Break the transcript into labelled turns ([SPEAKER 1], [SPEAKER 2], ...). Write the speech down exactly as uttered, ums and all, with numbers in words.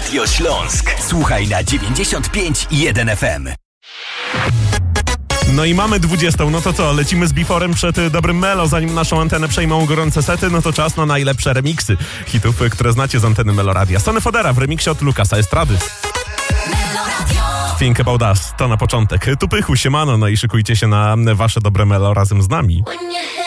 [SPEAKER 1] Radio Śląsk. Słuchaj na dziewięćdziesiąt pięć i jeden F M.
[SPEAKER 2] No i mamy dwudziestą, no to co, lecimy z biforem przed dobrym Melo, zanim naszą antenę przejmą gorące sety, no to czas na najlepsze remiksy hitów, które znacie z anteny Meloradia. Sonny Fodera w remiksie od Lukasa Estrady. Think About Us, to na początek. Tu Pychu, siemano, no i szykujcie się na wasze dobre Melo razem z nami.